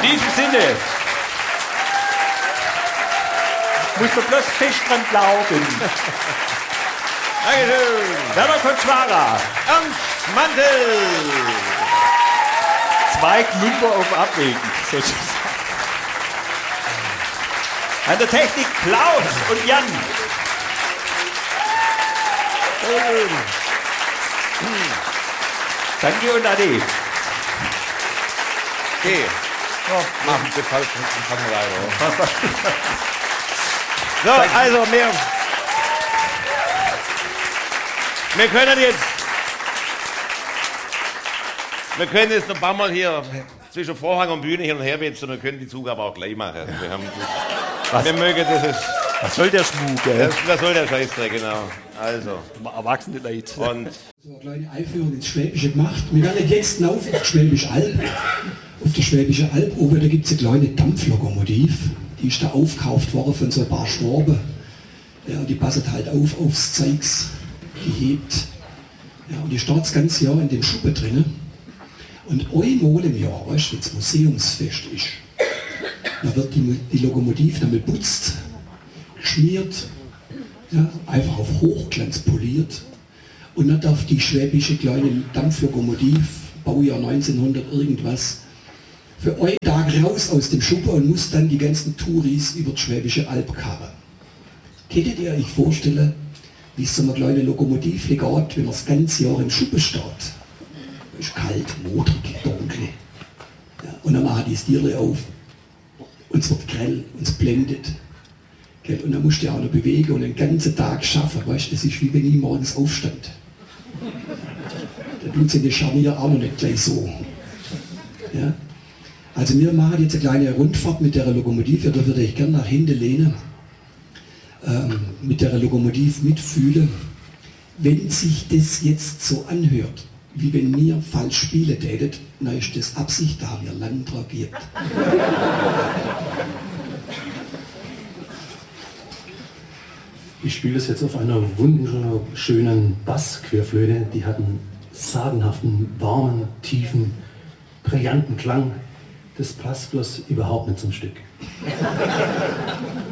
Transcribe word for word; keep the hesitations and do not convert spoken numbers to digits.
diesem Sinne muss man bloß fest dran glauben. Dankeschön. Werner Konschwara. Ernst Mantel. Zwei Klumper auf Abwägen, sozusagen. An der Technik Klaus und Jan. Danke und Ade. Okay. Ja, machen wir falsch und fangen wir weiter. So, also wir, wir können jetzt, wir können jetzt noch ein paar Mal hier zwischen Vorhang und Bühne hin und her wechseln und wir können die Zugabe auch gleich machen. Wir, haben, wir mögen das ist, Was soll der Schmuck, gell? das, das soll der Scheißdreck, genau. Also. Erwachsene Leute. Und So eine kleine Einführung ins Schwäbische gemacht. Wir werden jetzt auf auf die Schwäbische Alb. Auf der Schwäbische Alb oben, da gibt es eine kleine Dampflokomotiv. Die ist da aufgekauft worden von so ein paar Schwaben. Ja, die passt halt auf aufs Zeugs. Die hebt. Ja, und die steht das ganze Jahr in dem Schuppe drinnen. Und einmal im Jahr, weißt du, wenn das Museumsfest ist, da wird die, die Lokomotive damit putzt, geschmiert, ja, einfach auf Hochglanz poliert. Und dann darf die schwäbische kleine Dampflokomotive, Baujahr neunzehnhundert irgendwas, für einen Tag raus aus dem Schuppen und muss dann die ganzen Touris über die Schwäbische Alb karren. Könntet ihr euch vorstellen, wie so eine kleine Lokomotive geht, wenn man das ganze Jahr im Schuppen steht? Es ist kalt, modrig, dunkel. Ja, und dann machen die das Tierle auf. Und es wird grell, und es blendet. Und dann musst du ja auch noch bewegen und den ganzen Tag schaffen. Weißt du, das ist wie wenn ich morgens aufstand. Da tut sie in der Scharnier auch noch nicht gleich so. Ja? Also wir machen jetzt eine kleine Rundfahrt mit der Lokomotive. Da würde ich gerne nach hinten lehnen. Ähm, mit der Lokomotive mitfühlen. Wenn sich das jetzt so anhört, wie wenn wir falsch spielen tätet, dann ist das Absicht, da haben wir Landtrag gibt. Ich spiele es jetzt auf einer wunderschönen Bassquerflöte. Die hat einen sagenhaften, warmen, tiefen, brillanten Klang. Das passt bloß überhaupt nicht zum Stück.